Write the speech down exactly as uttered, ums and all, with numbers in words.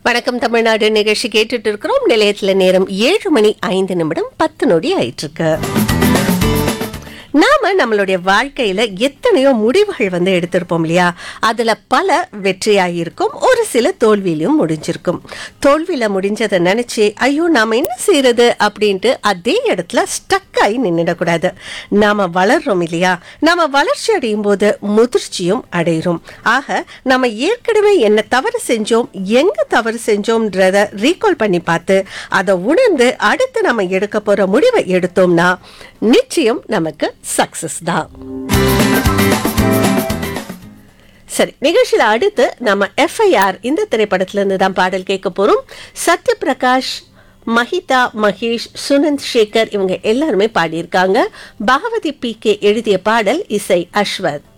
வணக்கம் தமிழ்நாடு நிகழ்ச்சி கேட்டுட்டு இருக்கிறோம். நிலையத்துல நேரம் ஏழு மணி ஐந்து நிமிடம் பத்து நொடி ஆயிட்டு இருக்கு. நாம நம்மளுடைய வாழ்க்கையில எத்தனையோ முடிவுகள் வந்து எடுத்திருப்போம் இல்லையா? அதுல பல வெற்றியாயிருக்கும், ஒரு சில தோல்வியிலும் முடிஞ்சிருக்கும். தோல்வியில முடிஞ்சதை நினைச்சு ஐயோ நாம என்ன செய்யறது அப்படின்ட்டு அதே இடத்துல ஸ்டக் ஆகி நின்றுடக்கூடாது. நாம வளர்றோம் இல்லையா? நாம வளர்ச்சி அடையும் போது முதிர்ச்சியும் அடைகிறோம். ஆக நம்ம ஏற்கனவே என்ன தவறு செஞ்சோம், எங்க தவறு செஞ்சோம்ன்றத ரீகால் பண்ணி பார்த்து அதை உணர்ந்து அடுத்து நம்ம எடுக்க போற முடிவை எடுத்தோம்னா நிச்சயம் நமக்கு சக்சஸ் தான். சரி, நிகழ்ச்சியில அடுத்து நம்ம எஃப்ஐஆர் இந்த திரைப்படத்துல இருந்து தான் பாடல் கேட்க போறோம். சத்யபிரகாஷ், மஹிதா, மகேஷ், சுனந்த் சேகர் இவங்க எல்லாருமே பாடியிருக்காங்க. பகவதி பி கே எழுதிய பாடல், இசை அஸ்வத்.